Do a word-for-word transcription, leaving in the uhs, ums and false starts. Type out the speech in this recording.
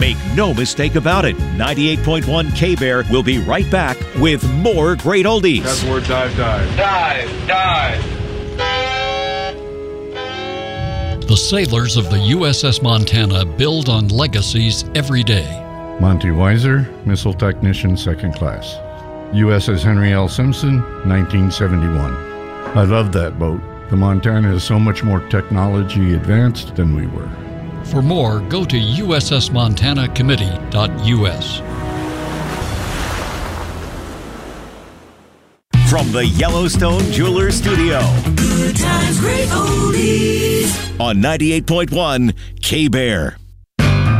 Make no mistake about it, ninety-eight point one K-Bear will be right back with more great oldies. That's where dive, dive. Dive, dive. The sailors of the U S S Montana build on legacies every day. Monty Weiser, Missile Technician, Second Class. U S S Henry L. Simpson, nineteen seventy-one. I love that boat. The Montana is so much more technology advanced than we were. For more, go to U S S Montana Committee dot U S. From the Yellowstone Jewelers Studio. Good times, great oldies. On ninety-eight point one K-Bear.